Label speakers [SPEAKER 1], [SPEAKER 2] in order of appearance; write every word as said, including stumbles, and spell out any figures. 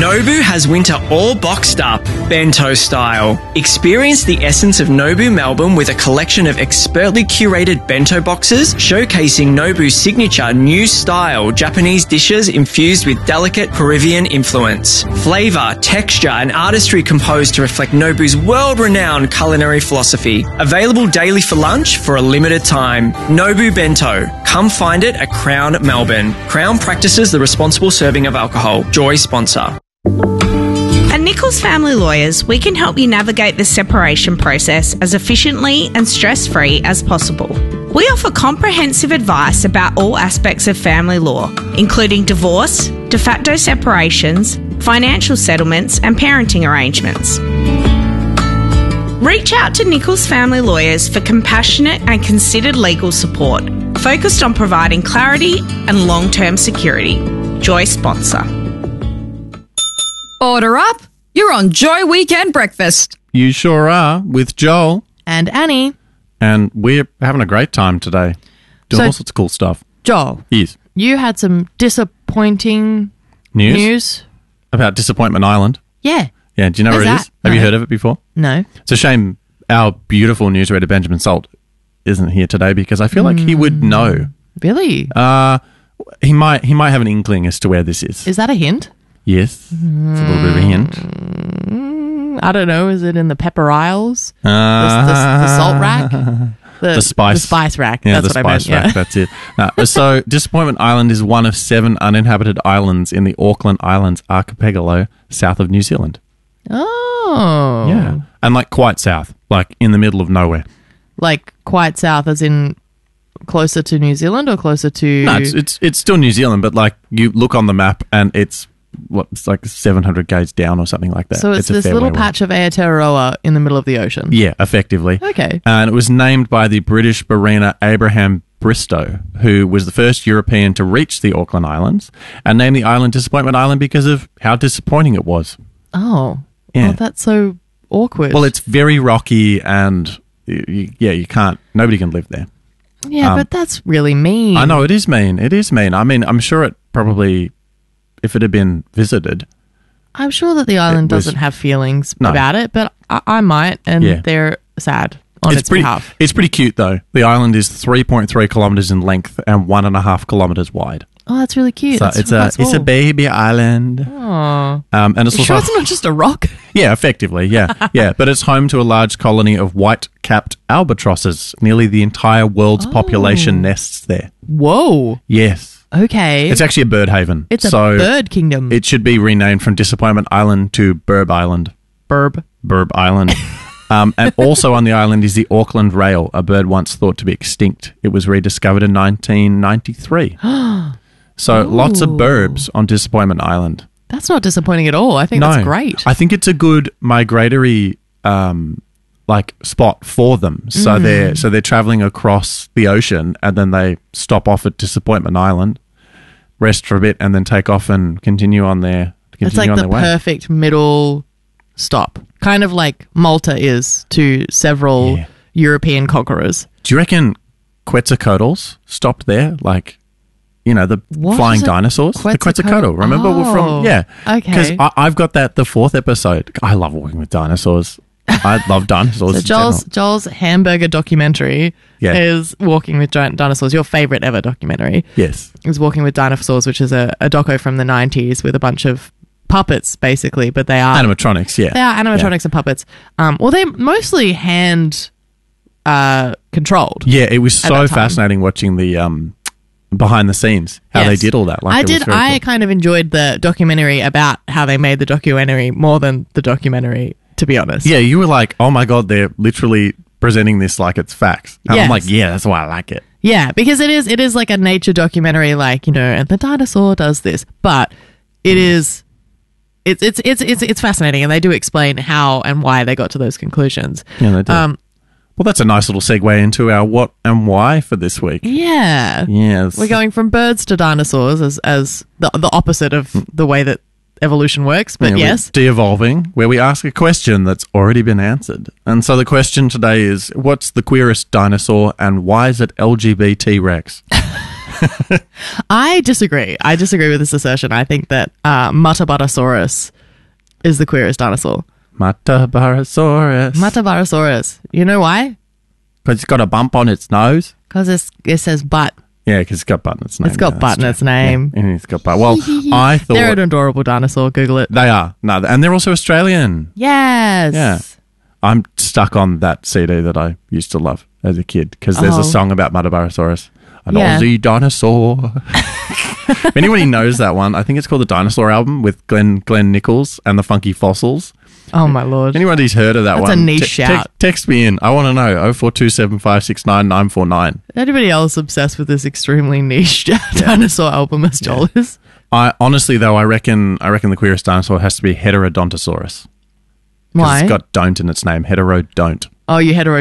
[SPEAKER 1] Nobu has winter all boxed up, bento style. Experience the essence of Nobu Melbourne with a collection of expertly curated bento boxes showcasing Nobu's signature new style Japanese dishes infused with delicate Peruvian influence. Flavour, texture and artistry composed to reflect Nobu's world-renowned culinary philosophy. Available daily for lunch for a limited time. Nobu Bento. Come find it at Crown Melbourne. Crown practices the responsible serving of alcohol. Joy sponsor.
[SPEAKER 2] At Nichols Family Lawyers, we can help you navigate the separation process as efficiently and stress-free as possible. We offer comprehensive advice about all aspects of family law, including divorce, de facto separations, financial settlements, and parenting arrangements. Reach out to Nichols Family Lawyers for compassionate and considered legal support, focused on providing clarity and long-term security. Joy sponsor.
[SPEAKER 3] Order up. You're on Joy Weekend Breakfast.
[SPEAKER 4] You sure are, with Joel.
[SPEAKER 3] And Annie.
[SPEAKER 4] And we're having a great time today. Doing
[SPEAKER 3] So-
[SPEAKER 4] all sorts of cool stuff.
[SPEAKER 3] Joel,
[SPEAKER 4] Yes.
[SPEAKER 3] you had some disappointing
[SPEAKER 4] News?
[SPEAKER 3] news.
[SPEAKER 4] About Disappointment Island.
[SPEAKER 3] Yeah.
[SPEAKER 4] Yeah, do you know
[SPEAKER 3] Where's
[SPEAKER 4] where it
[SPEAKER 3] that?
[SPEAKER 4] is? Have you
[SPEAKER 3] No.
[SPEAKER 4] heard of it before?
[SPEAKER 3] No.
[SPEAKER 4] It's a shame our beautiful newsreader Benjamin Salt isn't here today because I feel like he would know.
[SPEAKER 3] Really?
[SPEAKER 4] Uh, he might he might have an inkling as to where this is.
[SPEAKER 3] Is that a hint?
[SPEAKER 4] Yes. It's a little bit of a hint.
[SPEAKER 3] Mm, I don't know. Is it in the pepper aisles?
[SPEAKER 4] Uh,
[SPEAKER 3] the, the, the salt rack? The,
[SPEAKER 4] The spice.
[SPEAKER 3] The spice rack.
[SPEAKER 4] Yeah,
[SPEAKER 3] That's
[SPEAKER 4] the
[SPEAKER 3] what
[SPEAKER 4] spice
[SPEAKER 3] I meant.
[SPEAKER 4] rack.
[SPEAKER 3] Yeah.
[SPEAKER 4] That's it. No, so, Disappointment Island is one of seven uninhabited islands in the Auckland Islands archipelago south of New Zealand.
[SPEAKER 3] Oh.
[SPEAKER 4] Yeah, and like quite south, like in the middle of nowhere.
[SPEAKER 3] Like quite south, as in closer to New Zealand or closer to...
[SPEAKER 4] No, it's it's it's still New Zealand, but like you look on the map and it's what it's like seven hundred k's down or something like that.
[SPEAKER 3] So it's,
[SPEAKER 4] a
[SPEAKER 3] this
[SPEAKER 4] fair
[SPEAKER 3] little
[SPEAKER 4] way away.
[SPEAKER 3] patch of Aotearoa in the middle of the ocean.
[SPEAKER 4] Yeah, effectively.
[SPEAKER 3] Okay.
[SPEAKER 4] And it was named by the British mariner Abraham Bristow, who was the first European to reach the Auckland Islands, and named the island Disappointment Island because of how disappointing it was.
[SPEAKER 3] Oh.
[SPEAKER 4] Yeah.
[SPEAKER 3] Oh, that's so awkward.
[SPEAKER 4] Well, it's very rocky, and y y yeah, you can't. Nobody can live there.
[SPEAKER 3] Yeah,
[SPEAKER 4] um,
[SPEAKER 3] but that's really mean.
[SPEAKER 4] I know it is mean. It is mean. I mean, I'm sure it probably, if it had been visited,
[SPEAKER 3] I'm sure that the island
[SPEAKER 4] It was-
[SPEAKER 3] doesn't have feelings
[SPEAKER 4] No.
[SPEAKER 3] about it, but I, I might, and
[SPEAKER 4] Yeah.
[SPEAKER 3] they're sad on its,
[SPEAKER 4] pretty.
[SPEAKER 3] behalf.
[SPEAKER 4] It's pretty cute though. The island is three point three kilometers in length and one and a half kilometers wide.
[SPEAKER 3] Oh, that's really cute.
[SPEAKER 4] So
[SPEAKER 3] that's,
[SPEAKER 4] it's
[SPEAKER 3] that's
[SPEAKER 4] a it's a
[SPEAKER 3] all.
[SPEAKER 4] baby island.
[SPEAKER 3] Oh.
[SPEAKER 4] Um, and it's
[SPEAKER 3] You sure
[SPEAKER 4] also
[SPEAKER 3] it's not just a rock?
[SPEAKER 4] yeah, effectively, yeah, yeah. But it's home to a large colony of white-capped albatrosses. Nearly the entire world's
[SPEAKER 3] Oh.
[SPEAKER 4] population nests there.
[SPEAKER 3] Whoa.
[SPEAKER 4] Yes,
[SPEAKER 3] Okay.
[SPEAKER 4] it's actually a bird haven.
[SPEAKER 3] It's a
[SPEAKER 4] so
[SPEAKER 3] bird kingdom.
[SPEAKER 4] It should be renamed from Disappointment Island to Burb Island.
[SPEAKER 3] Burb.
[SPEAKER 4] Burb Island. um, and also on the island is the Auckland rail, a bird once thought to be extinct. It was rediscovered in nineteen ninety-three. So lots of burbs on Disappointment Island.
[SPEAKER 3] That's not disappointing at all. I think
[SPEAKER 4] No,
[SPEAKER 3] that's great.
[SPEAKER 4] I think it's a good migratory um, like spot for them. So
[SPEAKER 3] Mm.
[SPEAKER 4] they're so they're traveling across the ocean and then they stop off at Disappointment Island, rest for a bit, and then take off and continue on their continue
[SPEAKER 3] It's like
[SPEAKER 4] on
[SPEAKER 3] the
[SPEAKER 4] their way.
[SPEAKER 3] perfect middle stop. Kind of like Malta is to several
[SPEAKER 4] Yeah.
[SPEAKER 3] European conquerors.
[SPEAKER 4] Do you reckon Quetzalcoatl's stopped there? Like, you know, the
[SPEAKER 3] What
[SPEAKER 4] flying
[SPEAKER 3] is it?
[SPEAKER 4] dinosaurs? The
[SPEAKER 3] Quetzalcoatl?
[SPEAKER 4] Quetzalcoatl. Remember? We're
[SPEAKER 3] Oh,
[SPEAKER 4] from, yeah.
[SPEAKER 3] okay.
[SPEAKER 4] Because I've got that, the fourth episode. I love working with dinosaurs. I love dinosaurs.
[SPEAKER 3] So
[SPEAKER 4] in
[SPEAKER 3] Joel's
[SPEAKER 4] general.
[SPEAKER 3] Joel's hamburger documentary
[SPEAKER 4] Yeah.
[SPEAKER 3] is Walking with Giant Dinosaurs. Your favorite ever documentary
[SPEAKER 4] Yes.
[SPEAKER 3] is Walking with Dinosaurs, which is a, a doco from the nineties with a bunch of puppets, basically, but they are
[SPEAKER 4] Animatronics, yeah.
[SPEAKER 3] they are animatronics and puppets. Um, well, they're mostly hand uh, controlled.
[SPEAKER 4] Yeah, it was
[SPEAKER 3] at
[SPEAKER 4] so
[SPEAKER 3] that time.
[SPEAKER 4] fascinating watching the um, behind the scenes, how
[SPEAKER 3] Yes.
[SPEAKER 4] they did all that. Like,
[SPEAKER 3] I
[SPEAKER 4] it was
[SPEAKER 3] did.
[SPEAKER 4] very
[SPEAKER 3] I
[SPEAKER 4] cool.
[SPEAKER 3] kind of enjoyed the documentary about how they made the documentary more than the documentary, to be honest.
[SPEAKER 4] Yeah, you were like, oh my God, they're literally presenting this like it's facts. And
[SPEAKER 3] Yes.
[SPEAKER 4] I'm like, yeah, that's why I like it.
[SPEAKER 3] Yeah, because it is it is like a nature documentary, like, you know, and the dinosaur does this, but it is it's it's it's it's it's fascinating, and they do explain how and why they got to those conclusions.
[SPEAKER 4] Yeah, they do.
[SPEAKER 3] Um,
[SPEAKER 4] Well, that's a nice little segue into our what and why for this week.
[SPEAKER 3] yeah,
[SPEAKER 4] Yes.
[SPEAKER 3] we're going from birds to dinosaurs as as the the opposite of the way that evolution works, but
[SPEAKER 4] Yeah, we're
[SPEAKER 3] yes.
[SPEAKER 4] de-evolving, where we ask a question that's already been answered. And so the question today is, what's the queerest dinosaur and why is it L G B T Rex?
[SPEAKER 3] I disagree. I disagree with this assertion. I think that uh, Muttabuttasaurus is the queerest dinosaur.
[SPEAKER 4] Matabarosaurus.
[SPEAKER 3] Matabarosaurus. You know why?
[SPEAKER 4] Because it's got a bump on its nose.
[SPEAKER 3] Because it says butt.
[SPEAKER 4] Yeah, because it's got butt in its name.
[SPEAKER 3] It's got
[SPEAKER 4] Yeah,
[SPEAKER 3] butt in
[SPEAKER 4] that's
[SPEAKER 3] its name.
[SPEAKER 4] true. Yeah, and it's got butt. Well, I thought
[SPEAKER 3] They're an adorable dinosaur. Google it.
[SPEAKER 4] they are. No, and they're also Australian.
[SPEAKER 3] Yes.
[SPEAKER 4] Yeah. I'm stuck on that C D that I used to love as a kid because there's
[SPEAKER 3] Oh.
[SPEAKER 4] a song about Matabarosaurus. An
[SPEAKER 3] Yeah.
[SPEAKER 4] Aussie dinosaur. If anybody knows that one, I think it's called the Dinosaur Album with Glenn Glenn Nichols and the Funky Fossils.
[SPEAKER 3] Oh, my Lord.
[SPEAKER 4] Anybody's heard of that
[SPEAKER 3] That's
[SPEAKER 4] one?
[SPEAKER 3] a niche
[SPEAKER 4] te-
[SPEAKER 3] shout.
[SPEAKER 4] text me in. I want to know. oh four two seven five six nine nine four nine.
[SPEAKER 3] Anybody else obsessed with this extremely niche dinosaur album as Joel is?
[SPEAKER 4] I honestly though, I reckon I reckon the queerest dinosaur has to be Heterodontosaurus. 'Cause
[SPEAKER 3] Why?
[SPEAKER 4] It's got don't in its name. Hetero don't.
[SPEAKER 3] Oh, you hetero